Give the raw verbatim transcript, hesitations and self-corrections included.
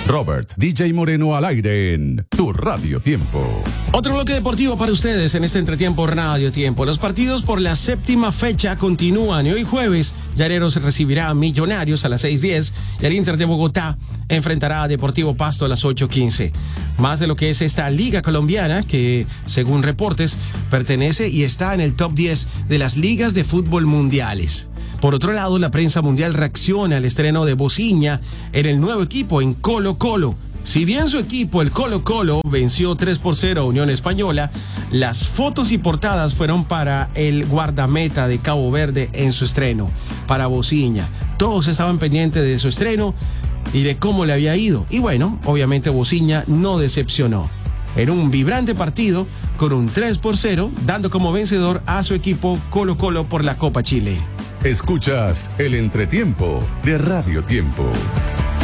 Robert D J Moreno al aire en Tu Radio Tiempo. Otro bloque deportivo para ustedes en este entretiempo Radio Tiempo. Los partidos por la séptima fecha continúan y hoy jueves Llaneros recibirá a Millonarios a las seis diez y el Inter de Bogotá enfrentará a Deportivo Pasto a las ocho quince. Más de lo que es esta liga colombiana que, según reportes, pertenece y está en el top diez de las ligas de fútbol mundiales. Por otro lado, la prensa mundial reacciona al estreno de Bociña en el nuevo equipo en Colo Colo. Si bien su equipo, el Colo Colo, venció tres por cero a Unión Española, las fotos y portadas fueron para el guardameta de Cabo Verde en su estreno, para Bociña. Todos estaban pendientes de su estreno y de cómo le había ido. Y bueno, obviamente Bociña no decepcionó. En un vibrante partido con un tres por cero, dando como vencedor a su equipo Colo Colo por la Copa Chile. Escuchas el entretiempo de Radio Tiempo.